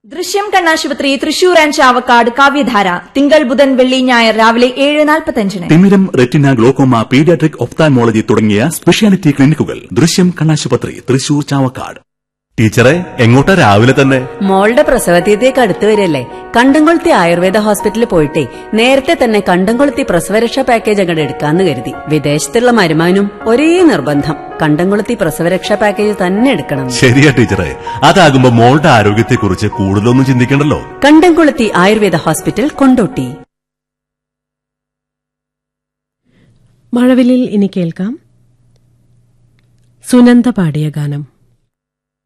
ദൃശ്യം കണ്ണാശുപത്രി തൃശൂർ ആൻഡ് ചാവക്കാട് കാവ്യധാര തിങ്കൾ ബുധൻ വെള്ളി ഞായർ രാവിലെ 7:45. തിമിരം, റെറ്റിന, ഗ്ലോക്കോമ, പീഡിയാട്രിക്, ഒഫ്താൽമോളജി തുടങ്ങിയ സ്പെഷ്യാലിറ്റി ക്ലിനിക്കുകൾ. ദൃശ്യം കണ്ണാശുപത്രി തൃശൂർ ചാവക്കാട്. ടീച്ചറെ, എങ്ങോട്ടാ രാവിലെ തന്നെ? മോളുടെ പ്രസവതീയതേക്ക് അടുത്ത് വരില്ലേ, കണ്ടംകൊളുത്തി ആയുർവേദ ഹോസ്പിറ്റലിൽ പോയിട്ടേ നേരത്തെ തന്നെ കണ്ടംകൊളുത്തി പ്രസവരക്ഷാ പാക്കേജ് അങ്ങോട്ട് എടുക്കാന്ന് കരുതി. വിദേശത്തുള്ള മരുമാനും ഒരേ നിർബന്ധം, കണ്ടംകൊളുത്തി പ്രസവരക്ഷാ പാക്കേജ് തന്നെ എടുക്കണം. ശരിയാ ടീച്ചറെ, അതാകുമ്പോ മോളുടെ ആരോഗ്യത്തെക്കുറിച്ച് കൂടുതലൊന്നും ചിന്തിക്കണ്ടല്ലോ. കണ്ടംകൊളുത്തി ആയുർവേദ ഹോസ്പിറ്റൽ, കൊണ്ടോട്ടി. മഴവില്ലിൽ ഇനി കേൾക്കാം സുനന്ദ പാടിയ ഗാനം.